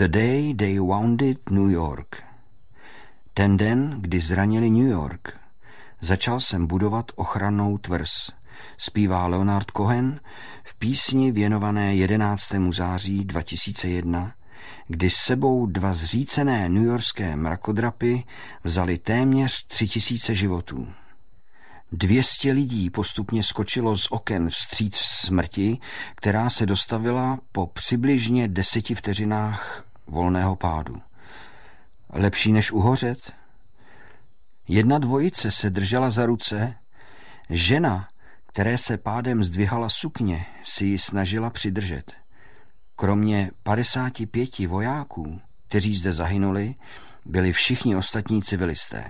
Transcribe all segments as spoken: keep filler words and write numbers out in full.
The day they wounded New York. Ten den, kdy zranili New York, začal jsem budovat ochrannou tvrz, zpívá Leonard Cohen v písni věnované jedenáctému září dva tisíce jedna, kdy s sebou dva zřícené newyorské mrakodrapy vzali téměř tři tisíce životů. Dvě stě lidí postupně skočilo z oken vstříc smrti, která se dostavila po přibližně deseti vteřinách volného pádu. Lepší než uhořet? Jedna dvojice se držela za ruce, žena, které se pádem zdvihala sukně, si ji snažila přidržet. Kromě padesáti pěti vojáků, kteří zde zahynuli, byli všichni ostatní civilisté.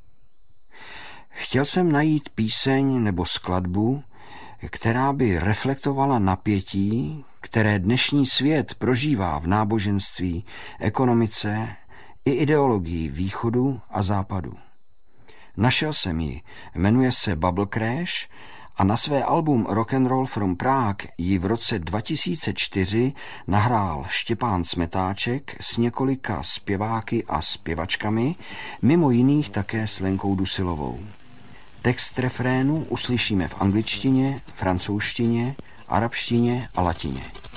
Chtěl jsem najít píseň nebo skladbu, která by reflektovala napětí, které dnešní svět prožívá v náboženství, ekonomice i ideologii východu a západu. Našel jsem ji, jmenuje se Bubble Crash a na své album Rock and Roll from Prague ji v roce dva tisíce čtyři nahrál Štěpán Smetáček s několika zpěváky a zpěvačkami, mimo jiných také s Lenkou Dusilovou. Text refrénu uslyšíme v angličtině, francouzštině, arabštině a latině.